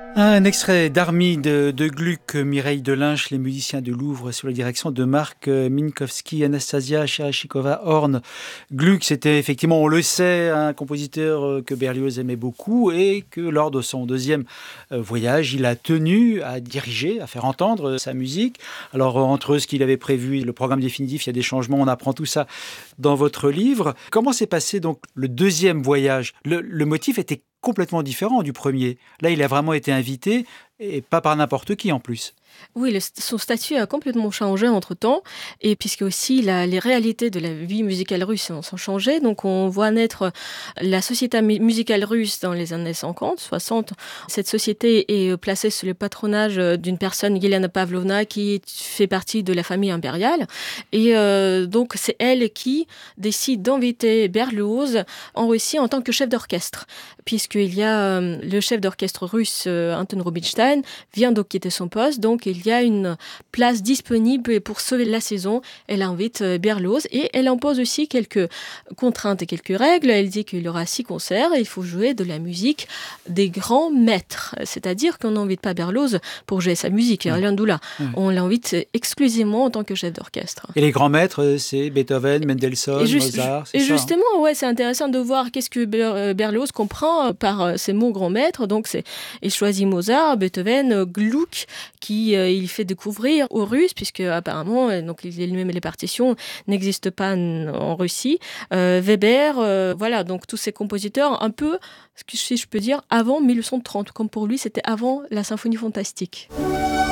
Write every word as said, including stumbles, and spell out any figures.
Un extrait d'Armide de, de Gluck, Mireille Delynche, les musiciens de Louvre sous la direction de Marc Minkowski, Anastasia Chereshikova-Horn. Gluck, c'était effectivement, on le sait, un compositeur que Berlioz aimait beaucoup et que lors de son deuxième voyage, il a tenu à diriger, à faire entendre sa musique. Alors entre ce qu'il avait prévu et le programme définitif, il y a des changements, on apprend tout ça dans votre livre. Comment s'est passé donc le deuxième voyage ? le, le motif était complètement différent du premier. Là, il a vraiment été invité, et pas par n'importe qui en plus. Oui, le, son statut a complètement changé entre-temps, et puisque aussi la, les réalités de la vie musicale russe sont, sont changées, donc on voit naître la société musicale russe dans les années cinquante, soixante. Cette société est placée sous le patronage d'une personne, Yelena Pavlovna, qui fait partie de la famille impériale, et euh, donc c'est elle qui décide d'inviter Berlioz en Russie en tant que chef d'orchestre, puisqu'il y a euh, le chef d'orchestre russe, euh, Anton Rubinstein, vient de quitter son poste, donc il y a une place disponible pour sauver la saison. Elle invite Berlioz et elle impose aussi quelques contraintes et quelques règles. Elle dit qu'il y aura six concerts et il faut jouer de la musique des grands maîtres. C'est-à-dire qu'on n'invite pas Berlioz pour jouer sa musique, Ouais. rien d'où là. Ouais. On l'invite exclusivement en tant que chef d'orchestre. Et les grands maîtres, c'est Beethoven, Mendelssohn, et juste, Mozart, c'est et ça. justement, hein. ouais, c'est intéressant de voir qu'est-ce que Berlioz comprend par ces mots grands maîtres. Donc, c'est, il choisit Mozart, Beethoven, Gluck, qui euh, il fait découvrir aux Russes, puisque apparemment, donc lui-même les partitions n'existent pas en, en Russie. Euh, Weber, euh, voilà, donc tous ces compositeurs, un peu, si je peux dire, avant mille huit cent trente, comme pour lui, c'était avant la symphonie fantastique.